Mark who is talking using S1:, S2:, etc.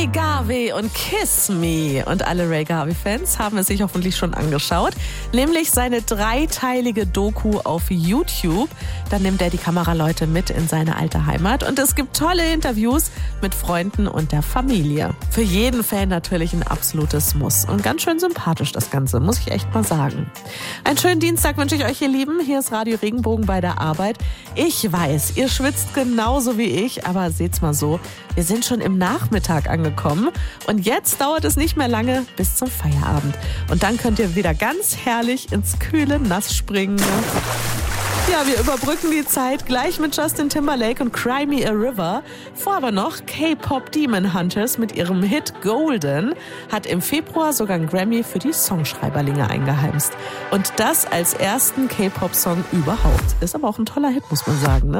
S1: Ray Garvey und Kiss Me. Und alle Ray Garvey-Fans haben es sich hoffentlich schon angeschaut. Nämlich seine 3-teilige Doku auf YouTube. Da nimmt er die Kameraleute mit in seine alte Heimat. Und es gibt tolle Interviews mit Freunden und der Familie. Für jeden Fan natürlich ein absolutes Muss. Und ganz schön sympathisch das Ganze, muss ich echt mal sagen. Einen schönen Dienstag wünsche ich euch, ihr Lieben. Hier ist Radio Regenbogen bei der Arbeit. Ich weiß, ihr schwitzt genauso wie ich, aber seht's mal so, wir sind schon im Nachmittag angekommen und jetzt dauert es nicht mehr lange bis zum Feierabend. Und dann könnt ihr wieder ganz herrlich ins kühle Nass springen. Ja, wir überbrücken die Zeit gleich mit Justin Timberlake und Cry Me a River. Vor aber noch K-Pop Demon Hunters mit ihrem Hit Golden hat im Februar sogar einen Grammy für die Songschreiberlinge eingeheimst. Und das als ersten K-Pop-Song überhaupt. Ist aber auch ein toller Hit, muss man sagen, ne?